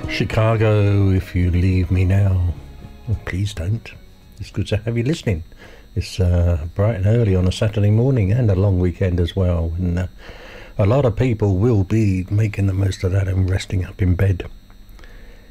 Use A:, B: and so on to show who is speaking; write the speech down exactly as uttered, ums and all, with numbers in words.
A: Chicago, if you leave me now, well, please don't. It's good to have you listening. It's uh, bright and early on a Saturday morning and a long weekend as well. And uh, a lot of people will be making the most of that and resting up in bed.